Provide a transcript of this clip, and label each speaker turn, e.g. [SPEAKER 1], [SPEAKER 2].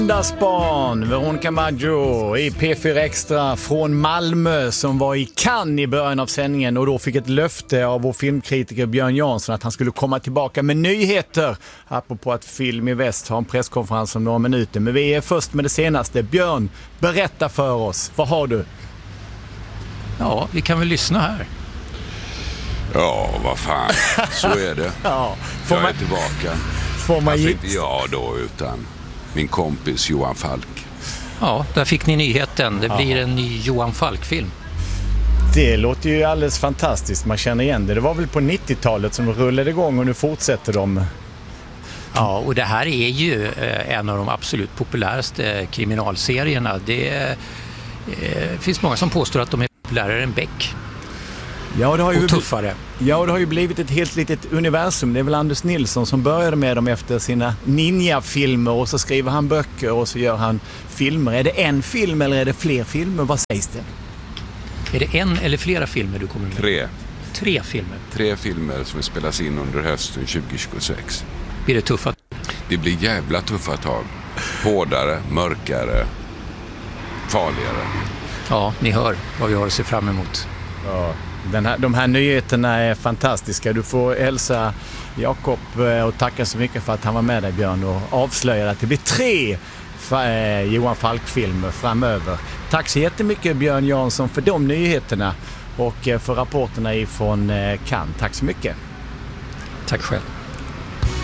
[SPEAKER 1] Söndagsbarn, Veronica Maggio i P4 Extra från Malmö som var i Cannes i början av sändningen och då fick ett löfte av vår filmkritiker Björn Jansson att han skulle komma tillbaka med nyheter. Apropå att Film i Väst har en presskonferens om några minuter. Men vi är först med det senaste. Björn, berätta för oss. Vad har du?
[SPEAKER 2] Ja, vi kan väl lyssna här.
[SPEAKER 3] Ja, vad fan. Så är det.
[SPEAKER 1] Ja,
[SPEAKER 3] jag är tillbaka.
[SPEAKER 1] Får man
[SPEAKER 3] inte jag då, utan min kompis Johan Falk.
[SPEAKER 2] Ja, där fick ni nyheten. Det blir en ny Johan Falk-film.
[SPEAKER 1] Det låter ju alldeles fantastiskt. Man känner igen det. Det var väl på 90-talet som de rullade igång och nu fortsätter de.
[SPEAKER 2] Ja, och det här är ju en av de absolut populäraste kriminalserierna. Det finns många som påstår att de är populärare än Beck.
[SPEAKER 1] Ja, det har ju
[SPEAKER 2] och tuffare.
[SPEAKER 1] Ja, och det har ju blivit ett helt litet universum. Det är väl Anders Nilsson som började med dem efter sina ninja-filmer och så skriver han böcker och så gör han filmer. Är det en film eller är det fler filmer? Vad sägs det?
[SPEAKER 2] Är det en eller flera filmer du kommer med?
[SPEAKER 3] 3.
[SPEAKER 2] 3 filmer?
[SPEAKER 3] 3 filmer som spelas in under hösten 2026.
[SPEAKER 2] Blir det tuffa?
[SPEAKER 3] Det blir jävla tuffa tag. Hårdare, mörkare, farligare.
[SPEAKER 2] Ja, ni hör vad vi har att se fram emot.
[SPEAKER 1] Ja. De här nyheterna är fantastiska. Du får hälsa Jakob och tacka så mycket för att han var med dig, Björn, och avslöja att det blir 3 Johan Falk-filmer framöver. Tack så jättemycket, Björn Jansson, för de nyheterna och för rapporterna ifrån Cannes. Tack så mycket.
[SPEAKER 2] Tack själv.